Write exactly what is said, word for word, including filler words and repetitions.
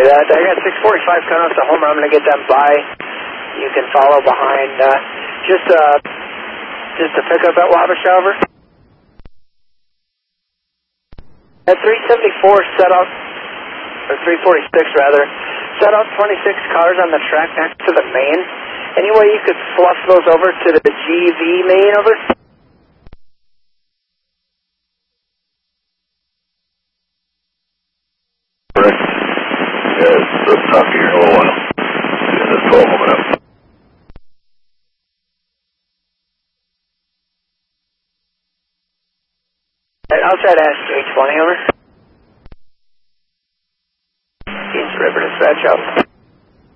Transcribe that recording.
That, I got six forty-five coming up to Homer. I'm going to get them by. You can follow behind. Uh, just, uh, just to pick up at Wabash, over. At three seventy-four, set up, or three forty-six rather, set up twenty-six cars on the track next to the main. Any way you could flush those over to the G V main, over? Yeah, let's talk here in a little while. Yeah, that's twelve coming up. I'll try to ask eight twenty, over. He's ripping his stretch up.